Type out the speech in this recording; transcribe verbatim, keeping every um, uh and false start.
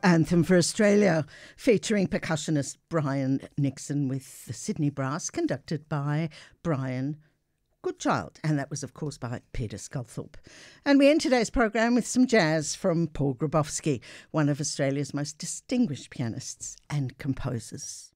Anthem for Australia, featuring percussionist Brian Nixon with the Sydney Brass, conducted by Brian Goodchild. And that was, of course, by Peter Sculthorpe. And we end today's program with some jazz from Paul Grabowski, one of Australia's most distinguished pianists and composers.